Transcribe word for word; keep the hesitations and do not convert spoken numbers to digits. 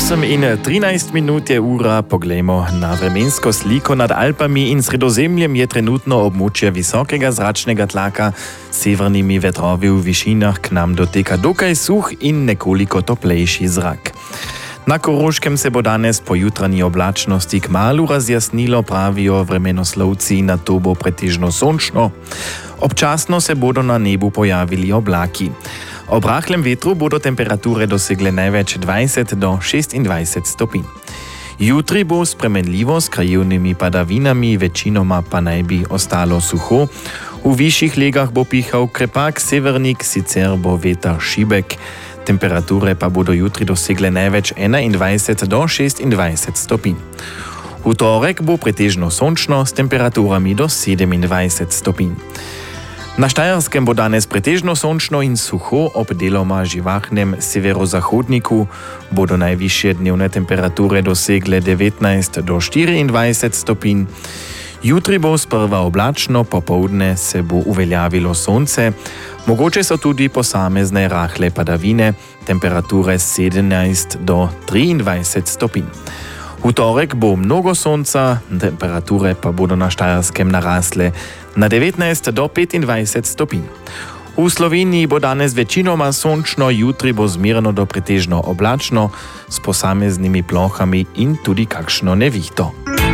osem in trinajst minut je ura, poglejmo na vremensko sliko. Nad Alpami in Sredozemljem je trenutno območje visokega zračnega tlaka s severnimi vetrovi v višinah k nam doteka dokaj suh in nekoliko toplejši zrak. Na Koroškem se bo danes po jutranji oblačnosti kmalu razjasnilo, pravijo vremenoslovci, nato bo pretežno sončno. Občasno se bodo na nebu pojavili oblaki. Ob rahlem vetru bodo temperature dosegle največ dvajset do šestindvajset stopinj. Jutri bo spremenljivo s krajevnimi padavinami, večinoma pa naj bi ostalo suho. V višjih legah bo pihal krepak severnik, sicer bo veter šibek. Temperature pa bodo jutri dosegle največ enaindvajset do šestindvajset stopinj. V torek bo pretežno sončno s temperaturami do sedemindvajset stopinj. Na Štajerskem bo danes pretežno sončno in suho, ob deloma živahnem severozahodniku bodo najvišje dnevne temperature dosegle devetnajst do štiriindvajset stopinj. Jutri bo sprva oblačno, popoldne se bo uveljavilo sonce, mogoče so tudi posamezne rahle padavine, temperature sedemnajst do triindvajset stopinj. V torek bo mnogo sonca, temperature pa bodo na Štajerskem narasle na devetnajst do petindvajset stopinj. V Sloveniji bo danes večinoma sončno, jutri bo zmerno do pretežno oblačno s posameznimi plohami in tudi kakšno nevihto.